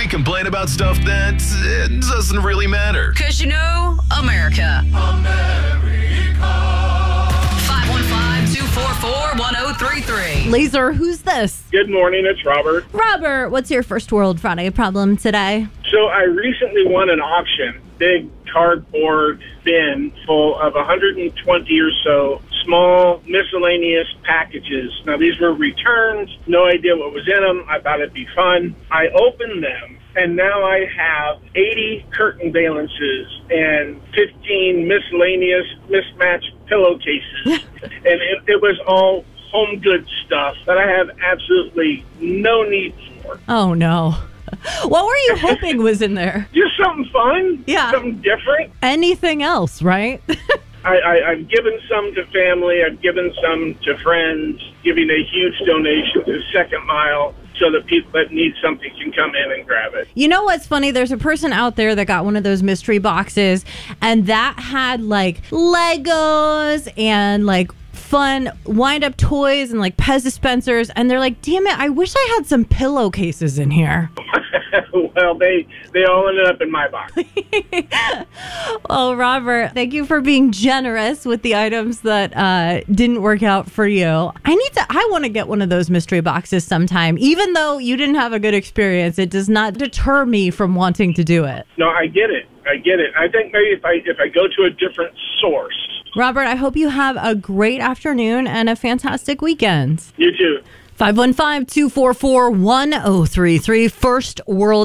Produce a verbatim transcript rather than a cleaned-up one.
we complain about stuff that uh, doesn't really matter. Because you know, America. America. five one five, two four four, one oh three three. Laser, who's this? Good morning, it's Robert. Robert, what's your first world Friday problem today? So I recently won an auction, big cardboard bin full of one hundred twenty or so small miscellaneous packages. Now these were returns, no idea what was in them. I thought it'd be fun. I opened them and now I have eighty curtain valances and fifteen miscellaneous mismatched pillowcases. And it, it was all home goods stuff that I have absolutely no need for. Oh, no. What were you hoping was in there? Just something fun. Yeah. Something different. Anything else, right? I, I, I've given some to family. I've given some to friends, giving a huge donation to Second Mile so that people that need something can come in and grab it. You know what's funny? There's a person out there that got one of those mystery boxes, and that had like Legos and like fun wind-up toys and like Pez dispensers, and they're like, damn it, I wish I had some pillowcases in here. Well, they they all ended up in my box. Oh, Robert, thank you for being generous with the items that uh, didn't work out for you. I need to, I want to get one of those mystery boxes sometime. Even though you didn't have a good experience, it does not deter me from wanting to do it. No, I get it. I get it. I think maybe if I if I go to a different source. Robert, I hope you have a great afternoon and a fantastic weekend. You too. five one five, two four four, one oh three three. First World